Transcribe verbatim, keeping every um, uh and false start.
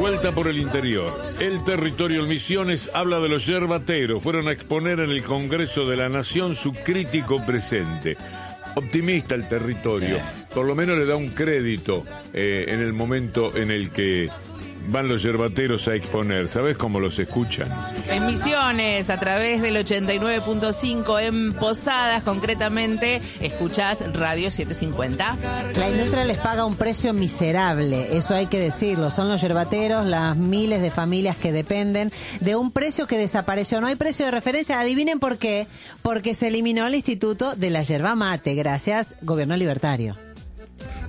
vuelta por el interior. El territorio en Misiones habla de los yerbateros. Fueron a exponer en el Congreso de la Nación su crítico presente. Optimista el territorio. Por lo menos le da un crédito eh, en el momento en el que van los yerbateros a exponer. ¿Sabés cómo los escuchan? En Misiones, a través del ochenta y nueve punto cinco, en Posadas, concretamente, escuchás Radio setecientos cincuenta. La industria les paga un precio miserable, eso hay que decirlo. Son los yerbateros, las miles de familias que dependen de un precio que desapareció. No hay precio de referencia. Adivinen por qué. Porque se eliminó el Instituto de la Yerba Mate. Gracias, Gobierno Libertario.